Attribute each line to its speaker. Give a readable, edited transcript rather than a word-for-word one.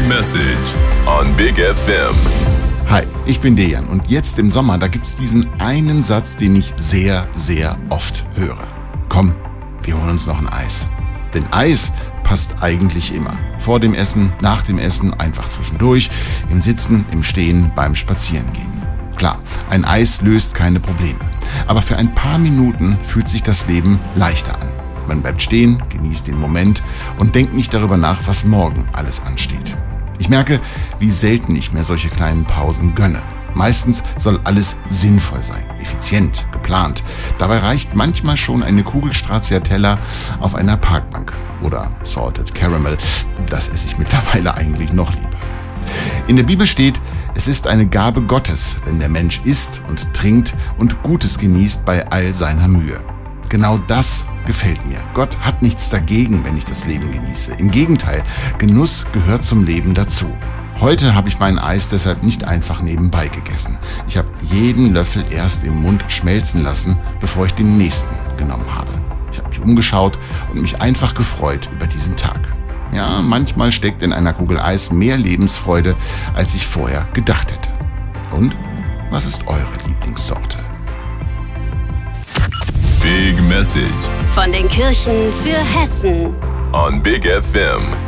Speaker 1: Message on Big FM.
Speaker 2: Hi, ich bin Dejan und jetzt im Sommer, da gibt's diesen einen Satz, den ich sehr, sehr oft höre. Komm, wir holen uns noch ein Eis. Denn Eis passt eigentlich immer. Vor dem Essen, nach dem Essen, einfach zwischendurch, im Sitzen, im Stehen, beim Spazierengehen. Klar, ein Eis löst keine Probleme. Aber für ein paar Minuten fühlt sich das Leben leichter an. Man bleibt stehen, genießt den Moment und denkt nicht darüber nach, was morgen alles ansteht. Ich merke, wie selten ich mir solche kleinen Pausen gönne. Meistens soll alles sinnvoll sein, effizient, geplant. Dabei reicht manchmal schon eine Kugel Stracciatella auf einer Parkbank oder Salted Caramel. Das esse ich mittlerweile eigentlich noch lieber. In der Bibel steht, es ist eine Gabe Gottes, wenn der Mensch isst und trinkt und Gutes genießt bei all seiner Mühe. Genau das gefällt mir. Gott hat nichts dagegen, wenn ich das Leben genieße. Im Gegenteil, Genuss gehört zum Leben dazu. Heute habe ich mein Eis deshalb nicht einfach nebenbei gegessen. Ich habe jeden Löffel erst im Mund schmelzen lassen, bevor ich den nächsten genommen habe. Ich habe mich umgeschaut und mich einfach gefreut über diesen Tag. Ja, manchmal steckt in einer Kugel Eis mehr Lebensfreude, als ich vorher gedacht hätte. Und was ist eure Lieblingssorte?
Speaker 1: Big Message
Speaker 3: Von den Kirchen für Hessen.
Speaker 1: on Big FM.